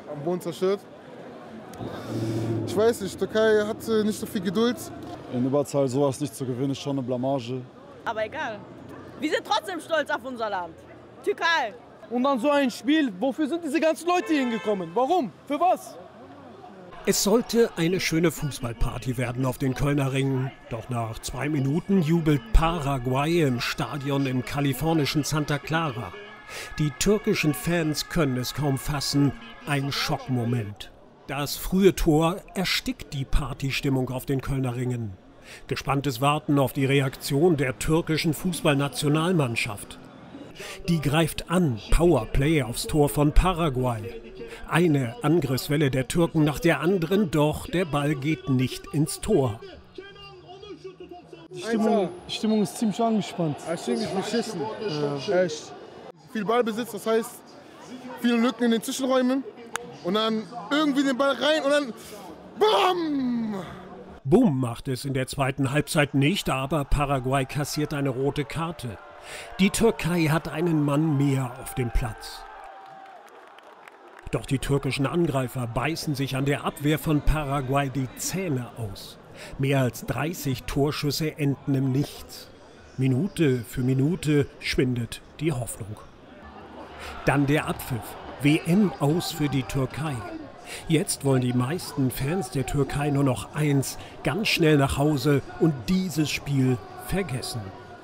am Boden zerstört. Ich weiß nicht, Türkei hat nicht so viel Geduld. In Überzahl sowas nicht zu gewinnen, ist schon eine Blamage. Aber egal. Wir sind trotzdem stolz auf unser Land. Türkei. Und dann so ein Spiel, wofür sind diese ganzen Leute hier hingekommen? Warum? Für was? Es sollte eine schöne Fußballparty werden auf den Kölner Ringen. Doch nach 2 Minuten jubelt Paraguay im Stadion im kalifornischen Santa Clara. Die türkischen Fans können es kaum fassen. Ein Schockmoment. Das frühe Tor erstickt die Partystimmung auf den Kölner Ringen. Gespanntes Warten auf die Reaktion der türkischen Fußballnationalmannschaft. Die greift an, Powerplay aufs Tor von Paraguay. Eine Angriffswelle der Türken nach der anderen, doch der Ball geht nicht ins Tor. Die Stimmung ist ziemlich angespannt. Ziemlich beschissen. Echt. Viel Ballbesitz, das heißt viele Lücken in den Zwischenräumen. Und dann irgendwie den Ball rein und dann BAM! Boom macht es in der zweiten Halbzeit nicht, aber Paraguay kassiert eine rote Karte. Die Türkei hat einen Mann mehr auf dem Platz. Doch die türkischen Angreifer beißen sich an der Abwehr von Paraguay die Zähne aus. Mehr als 30 Torschüsse enden im Nichts. Minute für Minute schwindet die Hoffnung. Dann der Abpfiff. WM aus für die Türkei. Jetzt wollen die meisten Fans der Türkei nur noch eins: ganz schnell nach Hause und dieses Spiel vergessen.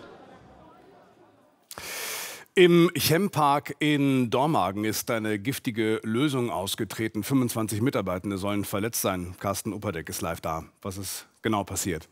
Im Chempark in Dormagen ist eine giftige Lösung ausgetreten. 25 Mitarbeitende sollen verletzt sein. Carsten Upperdeck ist live da. Was ist genau passiert?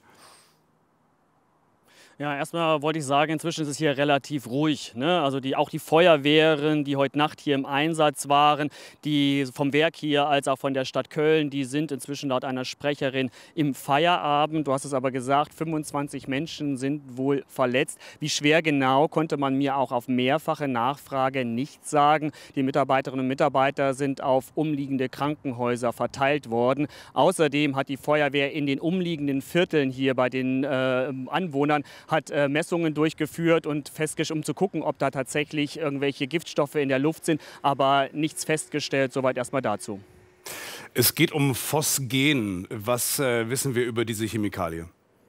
Ja, erstmal wollte ich sagen, inzwischen ist es hier relativ ruhig, ne? Also auch die Feuerwehren, die heute Nacht hier im Einsatz waren, die vom Werk hier als auch von der Stadt Köln, die sind inzwischen laut einer Sprecherin im Feierabend. Du hast es aber gesagt, 25 Menschen sind wohl verletzt. Wie schwer genau, konnte man mir auch auf mehrfache Nachfrage nicht sagen. Die Mitarbeiterinnen und Mitarbeiter sind auf umliegende Krankenhäuser verteilt worden. Außerdem hat die Feuerwehr in den umliegenden Vierteln hier bei den Anwohnern hat Messungen durchgeführt und um zu gucken, ob da tatsächlich irgendwelche Giftstoffe in der Luft sind, aber nichts festgestellt. Soweit erstmal dazu. Es geht um Phosgen. Was wissen wir über diese Chemikalie?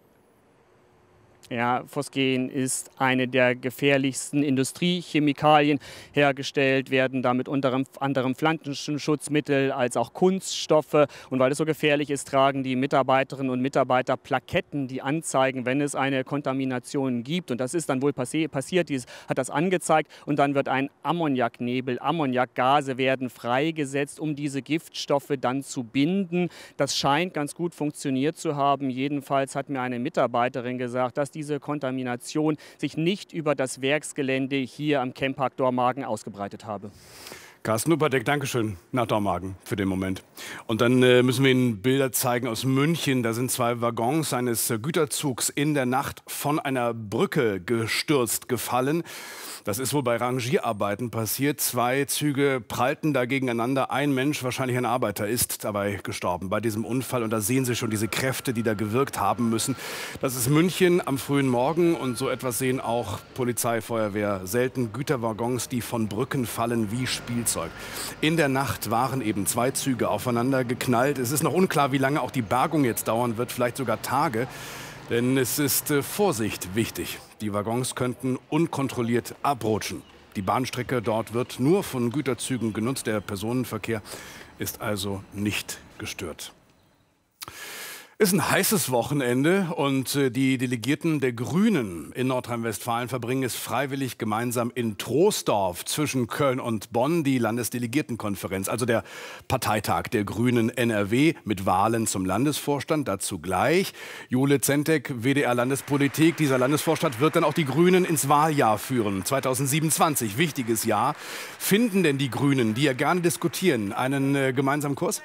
Ja, Phosgen ist eine der gefährlichsten Industriechemikalien. Hergestellt werden damit unter anderem Pflanzenschutzmittel als auch Kunststoffe. Und weil es so gefährlich ist, tragen die Mitarbeiterinnen und Mitarbeiter Plaketten, die anzeigen, wenn es eine Kontamination gibt. Und das ist dann wohl passiert, dies hat das angezeigt. Und dann wird ein Ammoniaknebel, Ammoniakgase werden freigesetzt, um diese Giftstoffe dann zu binden. Das scheint ganz gut funktioniert zu haben. Jedenfalls hat mir eine Mitarbeiterin gesagt, dass diese Kontamination sich nicht über das Werksgelände hier am Chempark Dormagen ausgebreitet habe. Carsten Upperdeck, Dankeschön nach Dormagen für den Moment. Und dann müssen wir Ihnen Bilder zeigen aus München. Da sind 2 Waggons eines Güterzugs in der Nacht von einer Brücke gestürzt gefallen. Das ist wohl bei Rangierarbeiten passiert. 2 Züge prallten da gegeneinander. Ein Mensch, wahrscheinlich ein Arbeiter, ist dabei gestorben bei diesem Unfall. Und da sehen Sie schon diese Kräfte, die da gewirkt haben müssen. Das ist München am frühen Morgen. Und so etwas sehen auch Polizei, Feuerwehr selten. Güterwaggons, die von Brücken fallen wie Spielzeug. In der Nacht waren eben 2 Züge aufeinander geknallt. Es ist noch unklar, wie lange auch die Bergung jetzt dauern wird. Vielleicht sogar Tage. Denn es ist Vorsicht wichtig. Die Waggons könnten unkontrolliert abrutschen. Die Bahnstrecke dort wird nur von Güterzügen genutzt. Der Personenverkehr ist also nicht gestört. Es ist ein heißes Wochenende und die Delegierten der Grünen in Nordrhein-Westfalen verbringen es freiwillig gemeinsam in Troisdorf zwischen Köln und Bonn, die Landesdelegiertenkonferenz, also der Parteitag der Grünen NRW mit Wahlen zum Landesvorstand. Dazu gleich Jule Zentek, WDR Landespolitik. Dieser Landesvorstand wird dann auch die Grünen ins Wahljahr führen, 2027, wichtiges Jahr. Finden denn die Grünen, die ja gerne diskutieren, einen gemeinsamen Kurs?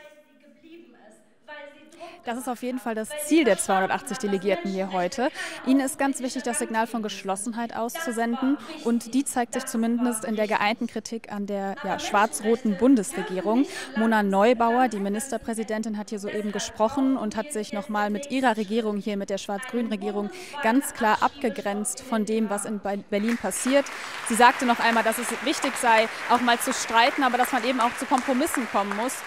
Das ist auf jeden Fall das Ziel der 280 Delegierten hier heute. Ihnen ist ganz wichtig, das Signal von Geschlossenheit auszusenden. Und die zeigt sich zumindest in der geeinten Kritik an der schwarz-roten Bundesregierung. Mona Neubauer, die Ministerpräsidentin, hat hier soeben gesprochen und hat sich nochmal mit ihrer Regierung hier, mit der schwarz-grünen Regierung, ganz klar abgegrenzt von dem, was in Berlin passiert. Sie sagte noch einmal, dass es wichtig sei, auch mal zu streiten, aber dass man eben auch zu Kompromissen kommen muss.